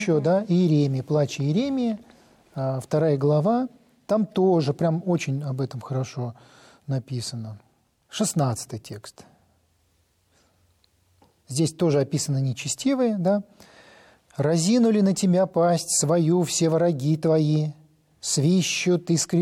Еще, да, Иеремия, плач Иеремии, 2 глава, там тоже прям очень об этом хорошо написано. 16 текст. Здесь тоже описаны нечестивые, да. «Разинули на тебя пасть свою все враги твои, свищут и скрежещут